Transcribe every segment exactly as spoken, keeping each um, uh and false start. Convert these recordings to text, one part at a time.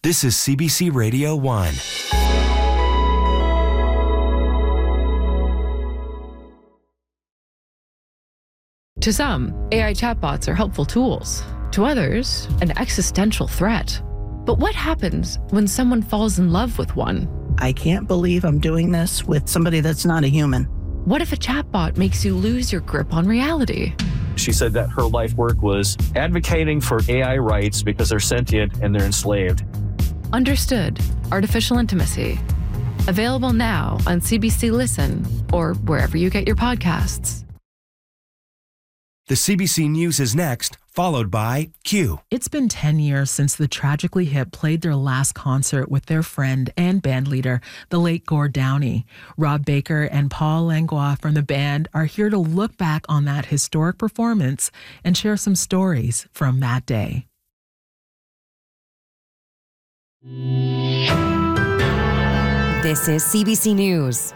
This is C B C Radio one. To some, A I chatbots are helpful tools. To others, an existential threat. But what happens when someone falls in love with one? I can't believe I'm doing this with somebody that's not a human. What if a chatbot makes you lose your grip on reality? She said that her life work was advocating for A I rights because they're sentient and they're enslaved. Understood. Artificial Intimacy. Available now on C B C Listen or wherever you get your podcasts. The C B C News is next, followed by Q. It's been ten years since the Tragically Hip played their last concert with their friend and bandleader, the late Gord Downie. Rob Baker and Paul Langlois from the band are here to look back on that historic performance and share some stories from that day. This is C B C News.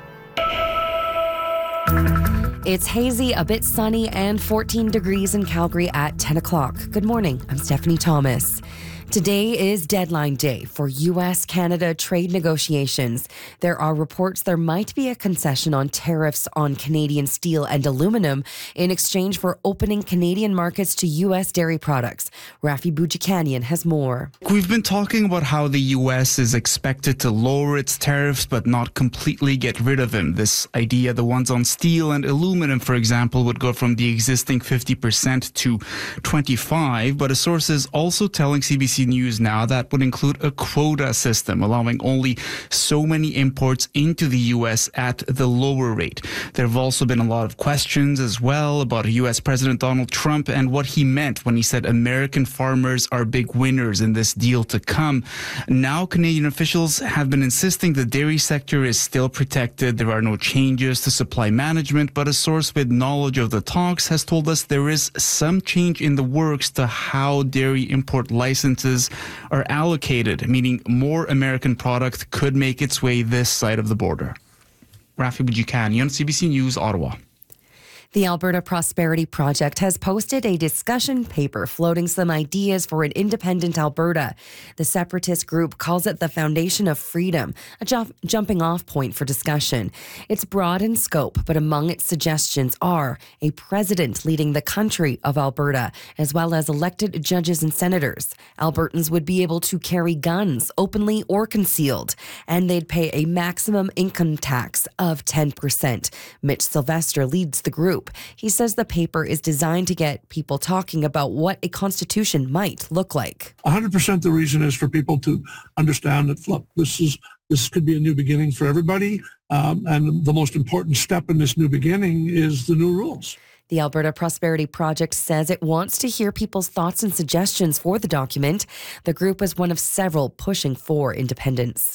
It's hazy, a bit sunny, and fourteen degrees in Calgary at ten o'clock. Good morning, I'm Stephanie Thomas. Today is deadline day for U S Canada trade negotiations. There are reports there might be a concession on tariffs on Canadian steel and aluminum in exchange for opening Canadian markets to U S dairy products. Rafi Boudjikanian has more. We've been talking about how the U S is expected to lower its tariffs but not completely get rid of them. This idea, the ones on steel and aluminum, for example, would go from the existing fifty percent to twenty-five, but a source is also telling C B C News now that would include a quota system, allowing only so many imports into the U S at the lower rate. There have also been a lot of questions as well about U S President Donald Trump and what he meant when he said American farmers are big winners in this deal to come. Now, Canadian officials have been insisting the dairy sector is still protected. There are no changes to supply management, but a source with knowledge of the talks has told us there is some change in the works to how dairy import licenses are allocated, meaning more American product could make its way this side of the border. Rafi Boudjikanian, C B C News, Ottawa. The Alberta Prosperity Project has posted a discussion paper floating some ideas for an independent Alberta. The separatist group calls it the Foundation of Freedom, a ju- jumping off point for discussion. It's broad in scope, but among its suggestions are a president leading the country of Alberta, as well as elected judges and senators. Albertans would be able to carry guns, openly or concealed, and they'd pay a maximum income tax of ten percent. Mitch Sylvester leads the group. He says the paper is designed to get people talking about what a constitution might look like. one hundred percent the reason is for people to understand that, look, this is this could be a new beginning for everybody. Um, and the most important step in this new beginning is the new rules. The Alberta Prosperity Project says it wants to hear people's thoughts and suggestions for the document. The group is one of several pushing for independence.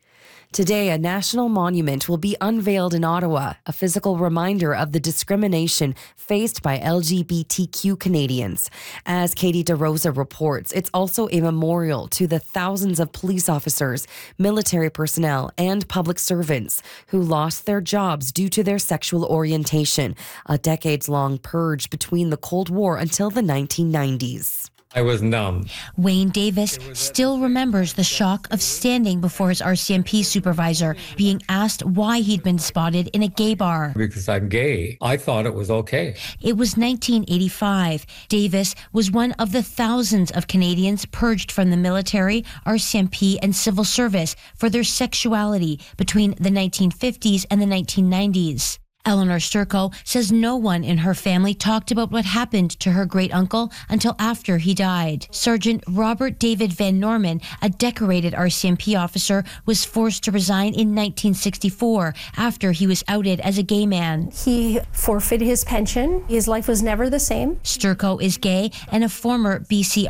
Today, a national monument will be unveiled in Ottawa, a physical reminder of the discrimination faced by L G B T Q Canadians. As Katie DeRosa reports, it's also a memorial to the thousands of police officers, military personnel, and public servants who lost their jobs due to their sexual orientation, a decades-long purge between the Cold War until the nineteen nineties. I was numb. Wayne Davis still remembers the shock of standing before his R C M P supervisor, being asked why he'd been spotted in a gay bar. Because I'm gay, I thought it was okay. It was nineteen eighty-five. Davis was one of the thousands of Canadians purged from the military, R C M P, and civil service for their sexuality between the nineteen fifties and the nineteen nineties. Eleanor Sturco says no one in her family talked about what happened to her great-uncle until after he died. Sergeant Robert David Van Norman, a decorated R C M P officer, was forced to resign in nineteen sixty-four after he was outed as a gay man. He forfeited his pension. His life was never the same. Sturco is gay and a former B C